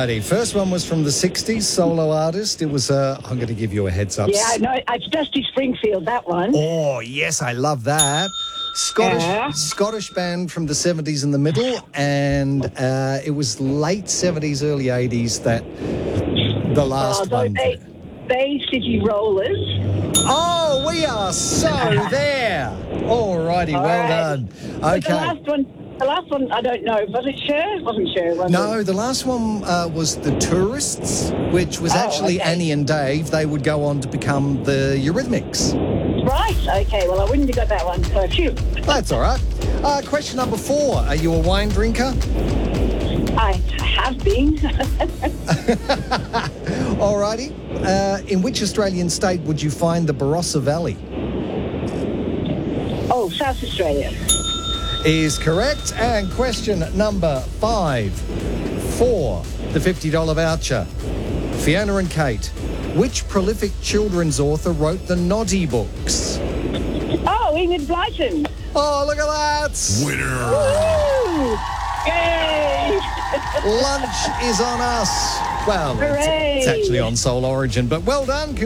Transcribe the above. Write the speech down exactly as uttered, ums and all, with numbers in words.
righty. First one was from the sixties, solo artist. It was, uh, I'm going to give you a heads up. Yeah, I know. It's Dusty Springfield, that one. Oh, yes, I love that. Scottish Yeah. Scottish band from the seventies in the middle, and uh, it was late seventies, early eighties that the last Oh, one. Bay, Bay City Rollers. Oh, we are so there. All righty, All well right. done. But the Okay. last one, the last one, I don't know. Was it Cher? Wasn't Cher? Was No, it? the last one uh, was The Tourists, which was Oh, actually okay. Annie and Dave. They would go on to become the Eurythmics. Right. Okay. Well, I wouldn't have got that one. So, phew. That's all right. Uh, question number four. Are you a wine drinker? I have been. All righty. Uh, in which Australian state would you find the Barossa Valley? Oh, South Australia. Is correct. And question number five. For the fifty dollars voucher. Fiona and Kate, which prolific children's author wrote the Noddy books? Oh, Enid Blyton. Oh, look at that. Winner. Woo! Yay! Lunch is on us. Well, it's, Hooray! it's actually on Soul Origin, but well done.